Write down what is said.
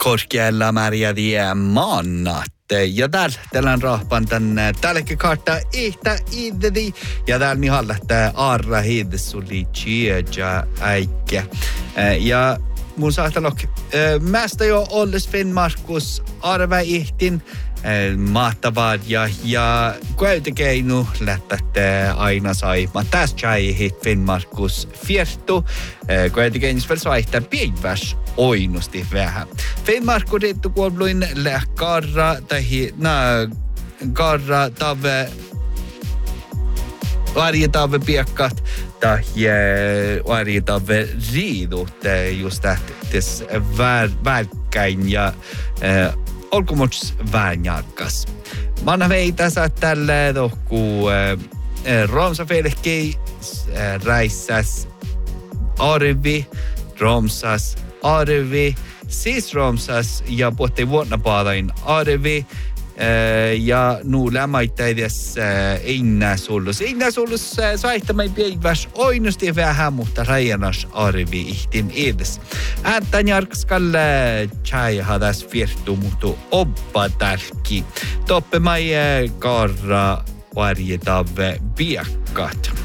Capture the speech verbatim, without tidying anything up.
korkealla määriä maannat. Ja täällä tällään rahpan tänne tälläkin kartta ihtä iddi. Ja täällä mi hallattaa arra hiidesuli tjieja äikke. Ja mun saatalok mästä jo olles Finnmarkus arva ihtin mahtavaa ja, ja kuitenkeinu lähtätte aina saimaan. Tästä jäi hit Finnmarkus fiertu. Kuitenkeinu vielä saihtaa pienväs oinosti vähän. Finnmarkus rittu kuolluin lähkarra tai na karra tave varjetave piekkat tai varjetave riidut just tähtis välkkäin ja olkomuts väänjarkas. Manna veitä tällä tohku Romsa felki räissäs arvi Romsas arvi siis Romsas ja puhutte vuotnapaadain arvi ja nu lämmaita edes einnäsullus. Einnäsullus saihtamai päiväs oinosti vähän, mutta rajanas arvi ihtin edes. Ääntän jarkaskalle tjaihadas fiertu mutu oppa tärki. Toppe mai karra varjetave biakkat.